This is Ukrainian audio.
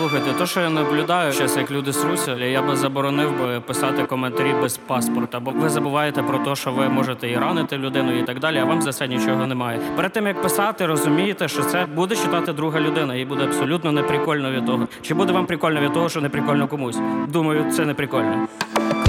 Слухайте, то, що я наблюдаю зараз, як люди сруться, я би заборонив би писати коментарі без паспорта, бо ви забуваєте про те, що ви можете і ранити людину і так далі, а вам за це нічого немає. Перед тим, як писати, розумієте, що це буде читати друга людина, їй буде абсолютно неприкольно від того. Чи буде вам прикольно від того, що не прикольно комусь? Думаю, це не прикольно.